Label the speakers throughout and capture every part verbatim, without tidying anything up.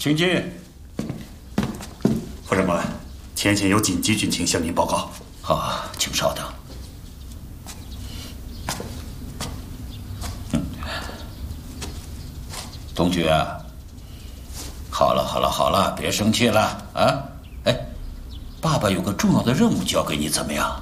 Speaker 1: 请进。
Speaker 2: 副长官，前线有紧急军情向您报告。
Speaker 1: 好，请稍等。嗯，同学啊，好了好了好了，别生气了啊！哎，爸爸有个重要的任务交给你，怎么样？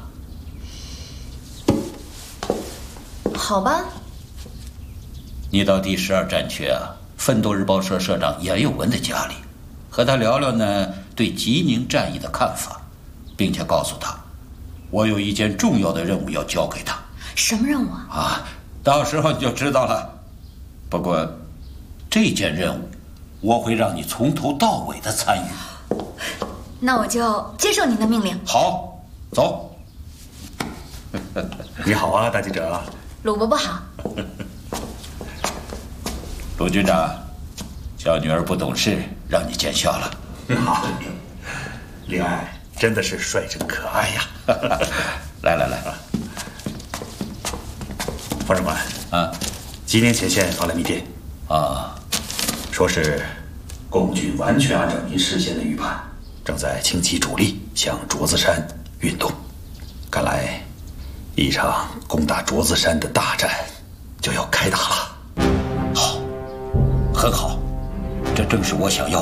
Speaker 3: 好吧。
Speaker 1: 你到第十二战区啊，奋斗日报社社长严有文的家里，和他聊聊呢对吉宁战役的看法，并且告诉他，我有一件重要的任务要交给他。
Speaker 3: 什么任务啊？
Speaker 1: 啊，到时候你就知道了。不过，这件任务，我会让你从头到尾的参与。
Speaker 3: 那我就接受您的命令。
Speaker 1: 好，走。
Speaker 2: 你好啊，大记者。
Speaker 3: 鲁伯伯好。
Speaker 1: 鲁局长，小女儿不懂事，让你见笑了。
Speaker 2: 好，令爱真的是率真可爱呀。
Speaker 1: 来来来，
Speaker 2: 副长官
Speaker 1: 啊，
Speaker 2: 吉宁前线发来密电
Speaker 1: 啊，
Speaker 2: 说是共军完全按照您事先的预判，正在倾其主力向卓子山运动。看来，一场攻打卓子山的大战就要开打了。
Speaker 1: 好，很好，这正是我想要的。